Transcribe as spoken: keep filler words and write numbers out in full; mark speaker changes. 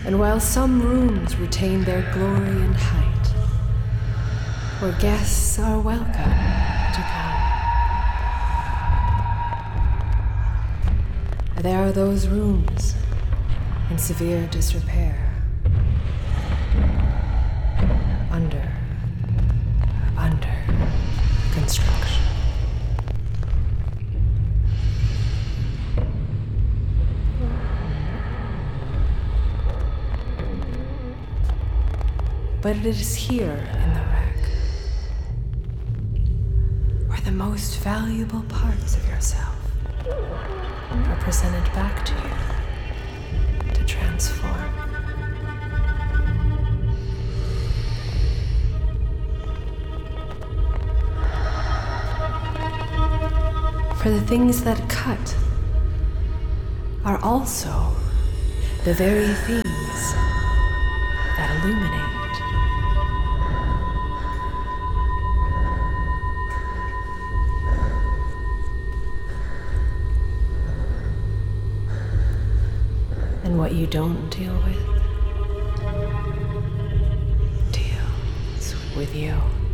Speaker 1: And while some rooms retain their glory and height, where guests are welcome to come, there are those rooms in severe disrepair, under, under construction. But it is here in the wreck where the most valuable parts of yourself are presented back to you to transform. For the things that cut are also the very things that illuminate. And what you don't deal with deals with you.